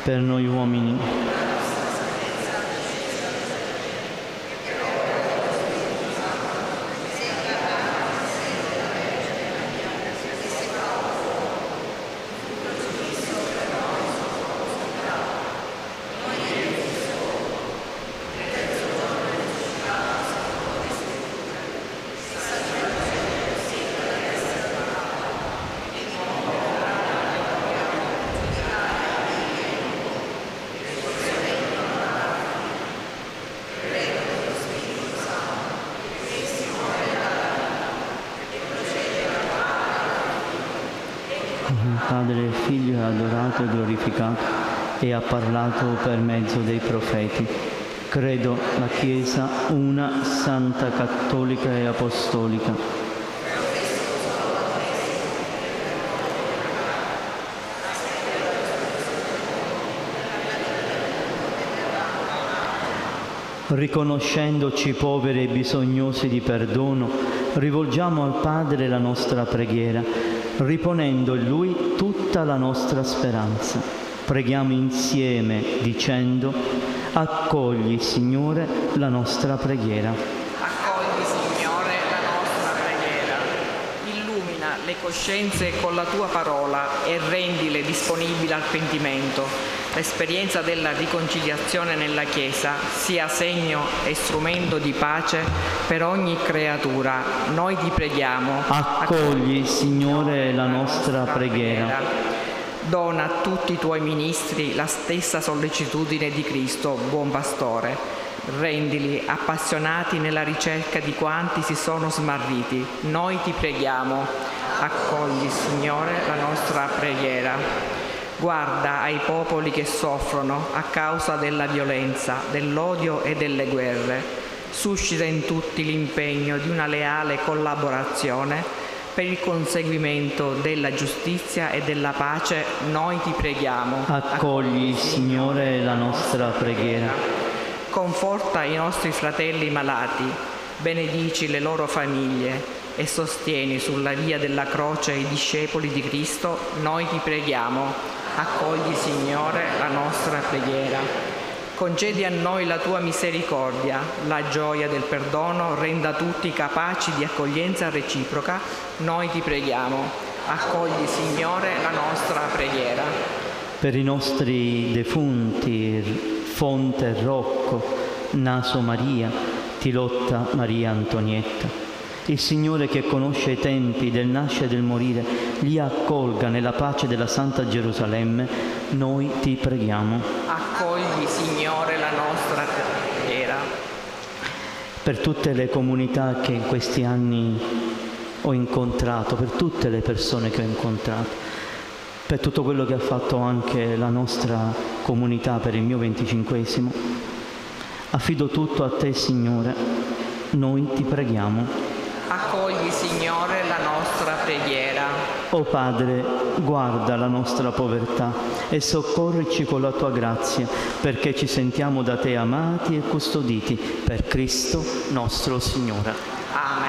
per noi uomini. Padre e Figlio è adorato e glorificato e ha parlato per mezzo dei profeti. Credo la Chiesa una, santa, cattolica e apostolica. Riconoscendoci poveri e bisognosi di perdono, rivolgiamo al Padre la nostra preghiera, riponendo in Lui tutta la nostra speranza. Preghiamo insieme dicendo: accogli, Signore, la nostra preghiera. Accogli, Signore, la nostra preghiera. Illumina le coscienze con la Tua parola e rendile disponibili al pentimento. L'esperienza della riconciliazione nella Chiesa sia segno e strumento di pace per ogni creatura. Noi ti preghiamo. Accogli, Signore, la nostra preghiera. Dona a tutti i Tuoi ministri la stessa sollecitudine di Cristo, buon pastore. Rendili appassionati nella ricerca di quanti si sono smarriti. Noi ti preghiamo. Accogli, Signore, la nostra preghiera. Guarda ai popoli che soffrono a causa della violenza, dell'odio e delle guerre. Suscita in tutti l'impegno di una leale collaborazione per il conseguimento della giustizia e della pace. Noi ti preghiamo. Accogli, Signore, la nostra preghiera. Conforta i nostri fratelli malati, benedici le loro famiglie e sostieni sulla via della croce i discepoli di Cristo. Noi ti preghiamo. Accogli, Signore, la nostra preghiera. Concedi a noi la Tua misericordia, la gioia del perdono renda tutti capaci di accoglienza reciproca. Noi ti preghiamo. Accogli, Signore, la nostra preghiera. Per i nostri defunti, Fonte Rocco, Naso Maria, Tilotta Maria Antonietta, il Signore che conosce i tempi del nascere e del morire li accolga nella pace della Santa Gerusalemme. Noi ti preghiamo. Accogli, Signore, la nostra preghiera. Per tutte le comunità che in questi anni ho incontrato, per tutte le persone che ho incontrato, per tutto quello che ha fatto anche la nostra comunità per il mio 25esimo, affido tutto a Te, Signore. Noi ti preghiamo. Accogli, Signore, la nostra preghiera. O Padre, guarda la nostra povertà e soccorrici con la Tua grazia, perché ci sentiamo da Te amati e custoditi per Cristo nostro Signore. Amen.